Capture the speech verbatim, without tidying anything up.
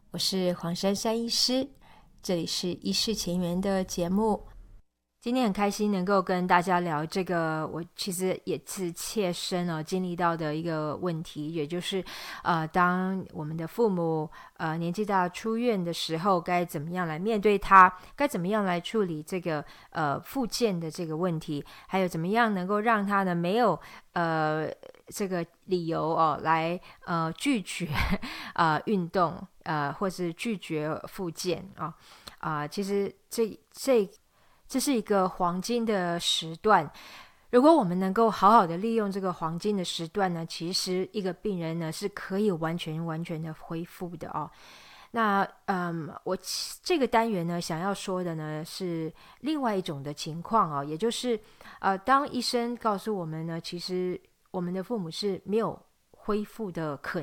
我是黄珊珊医师，这里是医事前缘的节目。今天很开心能够跟大家聊这个我其实也是切身哦经历到的一个问题，也就是呃，当我们的父母呃年纪大出院的时候，该怎么样来面对他，该怎么样来处理这个呃复健的这个问题，还有怎么样能够让他呢没有呃这个理由哦来呃拒绝呃运动呃或是拒绝复健啊啊、其实这这这是一个黄金的时段，如果我们能够好好的利用这个黄金的时段呢，其实一个病人呢是可以完全完全的恢复的哦。那嗯，我这个单元呢想要说的呢是另外一种的情况哦，也就是呃，当医生告诉我们呢，其实我们的父母是没有恢复的可